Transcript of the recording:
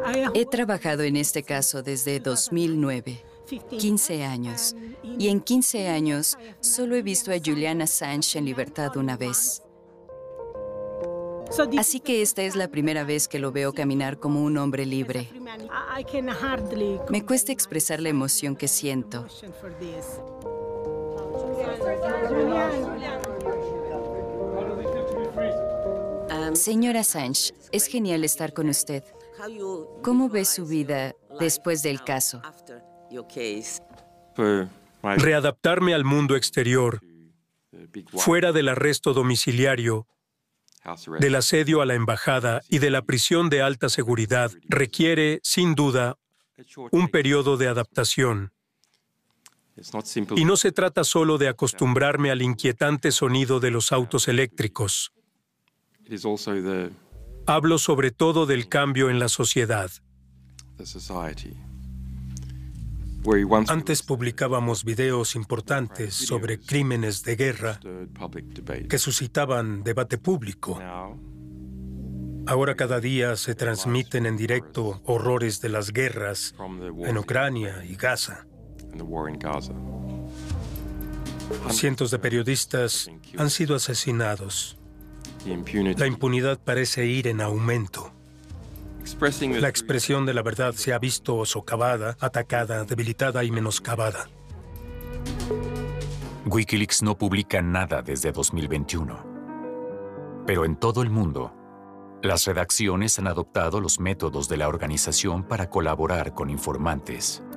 He trabajado en este caso desde 2009, 15 años, y en 15 años solo he visto a Julian Assange en libertad una vez. Así que esta es la primera vez que lo veo caminar como un hombre libre. Me cuesta expresar la emoción que siento. Señor Assange, es genial estar con usted. ¿Cómo ve su vida después del caso? Readaptarme al mundo exterior, fuera del arresto domiciliario, del asedio a la embajada y de la prisión de alta seguridad, requiere, sin duda, un periodo de adaptación. Y no se trata solo de acostumbrarme al inquietante sonido de los autos eléctricos. Hablo sobre todo del cambio en la sociedad. Antes publicábamos videos importantes sobre crímenes de guerra que suscitaban debate público. Ahora cada día se transmiten en directo horrores de las guerras en Ucrania y Gaza. Cientos de periodistas han sido asesinados. La impunidad parece ir en aumento. La expresión de la verdad se ha visto socavada, atacada, debilitada y menoscabada. Wikileaks no publica nada desde 2021. Pero en todo el mundo, las redacciones han adoptado los métodos de la organización para colaborar con informantes.